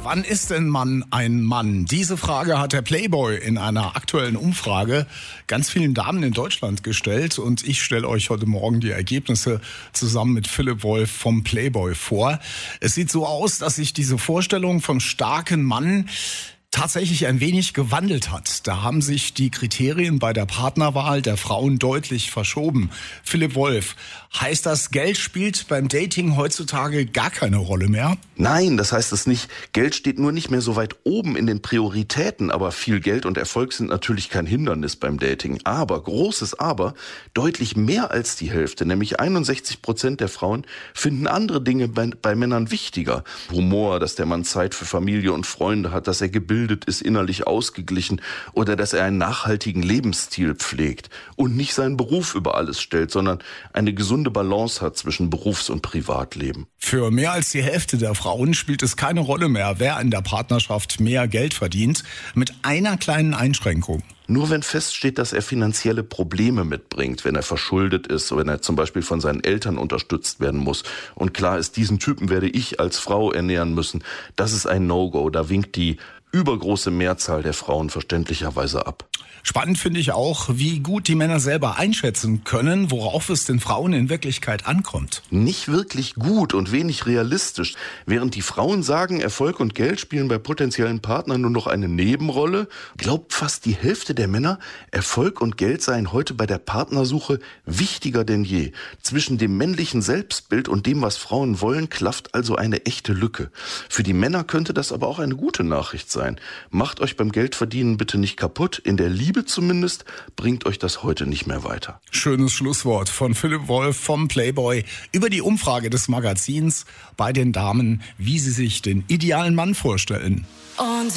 Wann ist denn Mann ein Mann? Diese Frage hat der Playboy in einer aktuellen Umfrage ganz vielen Damen in Deutschland gestellt. Und ich stelle euch heute Morgen die Ergebnisse zusammen mit Philipp Wolf vom Playboy vor. Es sieht so aus, dass sich diese Vorstellung vom starken Mann tatsächlich ein wenig gewandelt hat. Da haben sich die Kriterien bei der Partnerwahl der Frauen deutlich verschoben. Philipp Wolf, heißt das, Geld spielt beim Dating heutzutage gar keine Rolle mehr? Nein, das heißt es nicht. Geld steht nur nicht mehr so weit oben in den Prioritäten, aber viel Geld und Erfolg sind natürlich kein Hindernis beim Dating. Aber, großes Aber, deutlich mehr als die Hälfte, nämlich 61% der Frauen, finden andere Dinge bei Männern wichtiger. Humor, dass der Mann Zeit für Familie und Freunde hat, dass er gebildet ist, innerlich ausgeglichen oder dass er einen nachhaltigen Lebensstil pflegt und nicht seinen Beruf über alles stellt, sondern eine gesunde Balance hat zwischen Berufs- und Privatleben. Für mehr als die Hälfte der Frauen spielt es keine Rolle mehr, wer in der Partnerschaft mehr Geld verdient, mit einer kleinen Einschränkung. Nur wenn feststeht, dass er finanzielle Probleme mitbringt, wenn er verschuldet ist, wenn er zum Beispiel von seinen Eltern unterstützt werden muss und klar ist, diesen Typen werde ich als Frau ernähren müssen, das ist ein No-Go. Da winkt die übergroße Mehrzahl der Frauen verständlicherweise ab. Spannend finde ich auch, wie gut die Männer selber einschätzen können, worauf es den Frauen in Wirklichkeit ankommt. Nicht wirklich gut und wenig realistisch. Während die Frauen sagen, Erfolg und Geld spielen bei potenziellen Partnern nur noch eine Nebenrolle, glaubt fast die Hälfte der Männer, Erfolg und Geld seien heute bei der Partnersuche wichtiger denn je. Zwischen dem männlichen Selbstbild und dem, was Frauen wollen, klafft also eine echte Lücke. Für die Männer könnte das aber auch eine gute Nachricht sein. Macht euch beim Geldverdienen bitte nicht kaputt. In der Liebe zumindest bringt euch das heute nicht mehr weiter. Schönes Schlusswort von Philipp Wolf vom Playboy über die Umfrage des Magazins bei den Damen, wie sie sich den idealen Mann vorstellen. Und